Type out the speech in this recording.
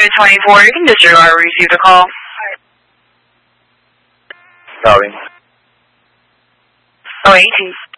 24, you can disregard or receive the call. Routing. Oh, 18.